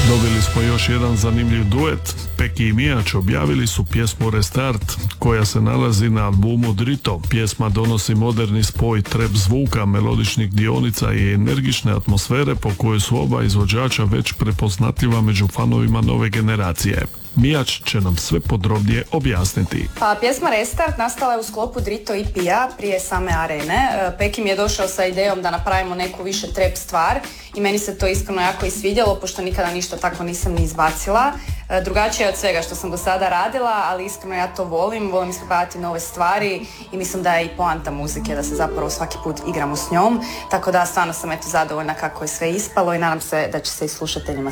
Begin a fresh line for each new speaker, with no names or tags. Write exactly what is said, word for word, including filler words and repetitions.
Dobili smo još jedan zanimljiv duet. Peki i Mijač objavili su pjesmu Restart, koja se nalazi na albumu Drito. Pjesma donosi moderni spoj trap zvuka, melodičnih dionica i energične atmosfere po kojoj su oba izvođača već prepoznatljiva među fanovima nove generacije. Mijač će nam sve podrobnije objasniti.
Pa, pjesma Restart nastala je u sklopu Drito E P-a prije same Arene. Peki mi je došao sa idejom da napravimo neku više trap stvar i meni se to iskreno jako i svidjelo, pošto nikada ništa tako nisam ni izbacila. Drugačije je od svega što sam do sada radila, ali iskreno ja to volim, volim isprobavati nove stvari i mislim da je i poanta muzike da se zapravo svaki put igramo s njom, tako da stvarno sam eto zadovoljna kako je sve ispalo i nadam se da će se i slušateljima